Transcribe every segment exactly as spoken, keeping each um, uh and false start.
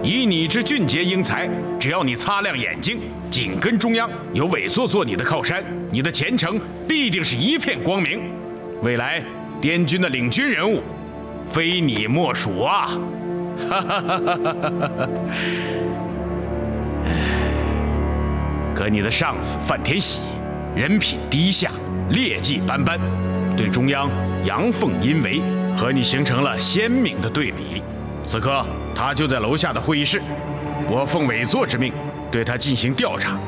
以你之俊杰英才，只要你擦亮眼睛，紧跟中央，有伟祚做你的靠山，你的前程必定是一片光明。未来滇军的领军人物，非你莫属啊！哈哈哈哈哈！可你的上司范天喜，人品低下，劣迹斑斑，对中央阳奉阴违，和你形成了鲜明的对比。此刻他就在楼下的会议室，我奉伟祚之命对他进行调查，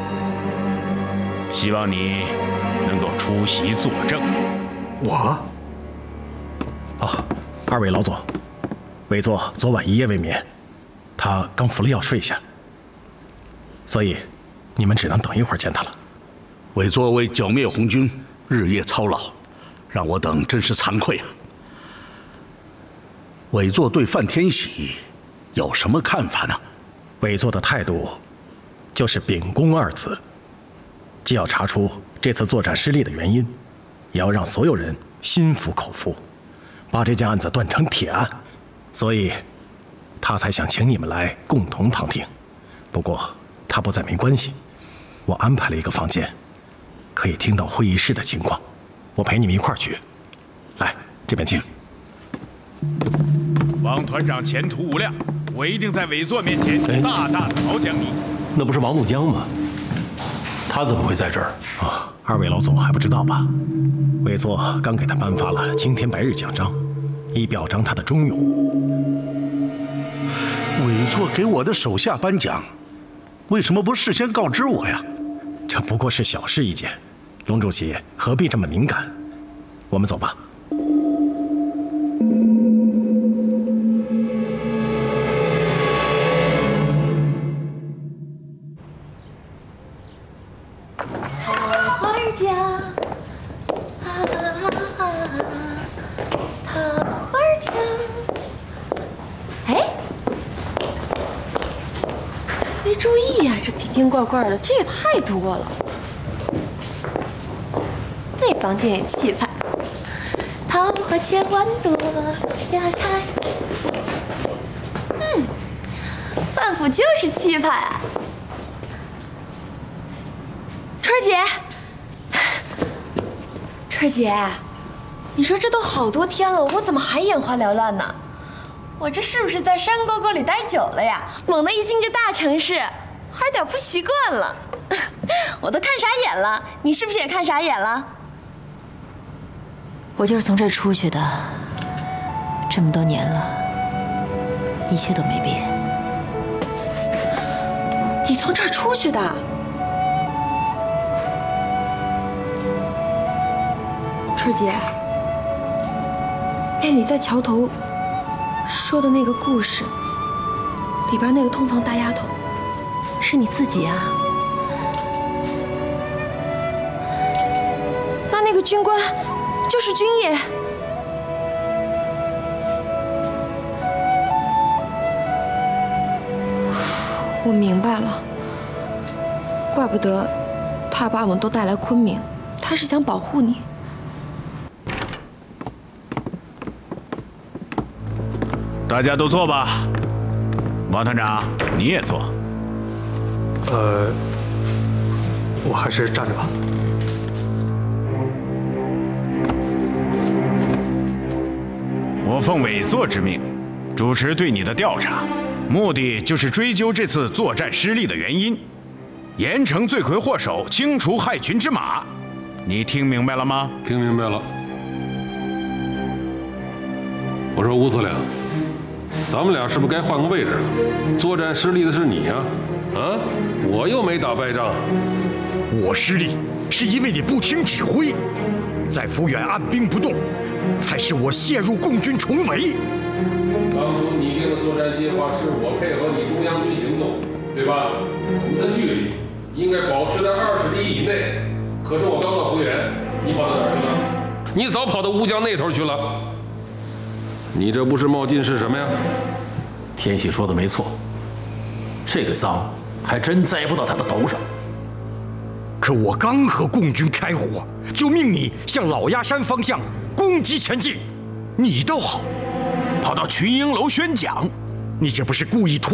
希望你能够出席作证。 我？啊，二位老左，伟祚昨晚一夜未眠，他刚服了药睡下，所以你们只能等一会儿见他了。 伟祚为剿灭红军日夜操劳，让我等真是惭愧啊。伟祚对范天喜有什么看法呢？ 伟祚的态度就是秉公二字，既要查出这次作战失利的原因，也要让所有人心服口服，把这件案子断成铁案。所以，他才想请你们来共同旁听。不过他不在没关系，我安排了一个房间，可以听到会议室的情况。我陪你们一块儿去。来，这边请。 王团长前途无量，我一定在伟祚面前大大的褒奖你。 那不是王怒江吗？他怎么会在这儿？ 啊，二位老总还不知道吧？伟祚刚给他颁发了青天白日奖章，以表彰他的忠勇。 伟祚给我的手下颁奖，为什么不事先告知我呀？ 这不过是小事一件，龙主席何必这么敏感？我们走吧。 注意呀、啊，这瓶瓶罐罐的，这也太多了。那房间也气派，桃花千万朵呀开。嗯，范府就是气派啊。春儿姐，春儿姐，你说这都好多天了，我怎么还眼花缭乱呢？我这是不是在山沟沟里待久了呀？猛地一进这大城市，还有点不习惯了。我都看傻眼了，你是不是也看傻眼了？ 我就是从这儿出去的，这么多年了，一切都没变。 你从这儿出去的？春姐，哎，你在桥头说的那个故事里边那个通房大丫头， 是你自己啊？ 那那个军官就是军爷。我明白了，怪不得他把我们都带来昆明，他是想保护你。 大家都坐吧。王团长，你也坐。 呃，我还是站着吧。 我奉伟祚之命，主持对你的调查，目的就是追究这次作战失利的原因，严惩罪魁祸首，清除害群之马。你听明白了吗？ 听明白了。我说吴司令，咱们俩是不是该换个位置了？作战失利的是你呀，啊，我又没打败仗。 我失利是因为你不听指挥，在抚远按兵不动，才使我陷入共军重围。 当初拟定的作战计划是我配合你中央军行动，对吧？我们的距离应该保持在二十里以内。可是我刚到抚远，你跑到哪儿去了？你早跑到乌江那头去了。你这不是冒进是什么呀？ 天喜说的没错，这个赃还真栽不到他的头上。 可我刚和共军开火，就命你向老鸭山方向攻击前进，你倒好，跑到群英楼宣讲，你这不是故意拖